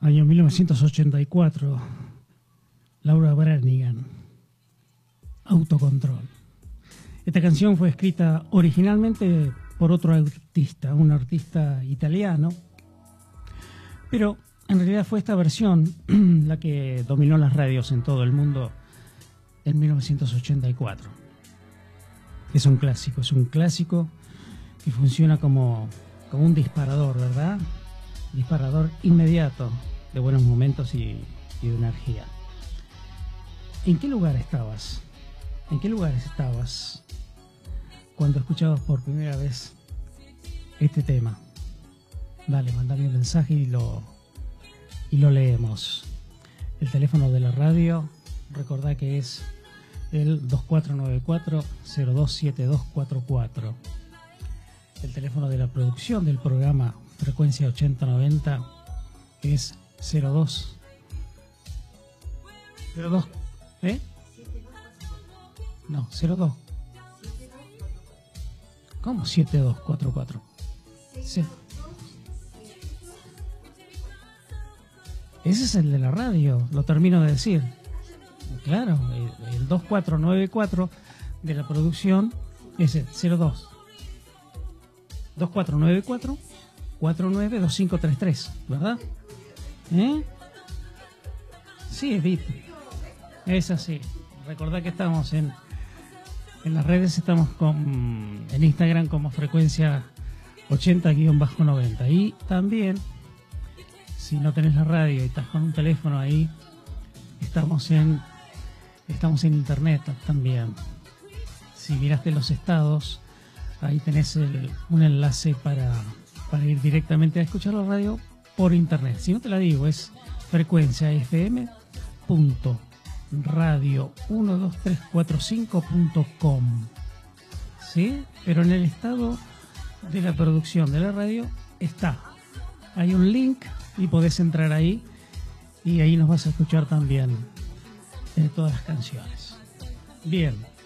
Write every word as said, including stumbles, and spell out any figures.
Año mil novecientos ochenta y cuatro, Laura Branigan, Autocontrol. Esta canción fue escrita originalmente por otro artista, un artista italiano, pero en realidad fue esta versión la que dominó las radios en todo el mundo en mil novecientos ochenta y cuatro. Es un clásico, es un clásico que funciona como, como un disparador, ¿verdad? Disparador inmediato de buenos momentos y, y de energía. ¿En qué lugar estabas? ¿En qué lugares estabas cuando escuchabas por primera vez este tema? Dale, mandame un mensaje y lo, y lo leemos. El teléfono de la radio, recordá que es el dos cuatro nueve cuatro, cero dos siete dos cuatro cuatro. El teléfono de la producción del programa Frecuencia ochenta noventa es cero dos cero dos, ¿eh? No, cero dos. ¿Cómo siete dos cuatro cuatro? Sí. Ese es el de la radio, lo termino de decir. Claro, el, el dos cuatro nueve cuatro de la producción es el cero dos dos cuatro nueve cuatro, cuatro nueve dos cinco tres tres, ¿verdad? ¿Eh? Sí, Edith. Es así. Recordá que estamos en, en las redes, estamos con, en Instagram como Frecuencia ochenta noventa. Y también, si no tenés la radio y estás con un teléfono ahí, estamos en, estamos en internet también. Si miraste los estados, ahí tenés el, un enlace para, para ir directamente a escuchar la radio por internet. Si no te la digo, es frecuencia f m punto radio uno dos tres cuatro cinco punto com. ¿Sí? Pero en el estado de la producción de la radio está. Hay un link y podés entrar ahí y ahí nos vas a escuchar también eh, todas las canciones. Bien.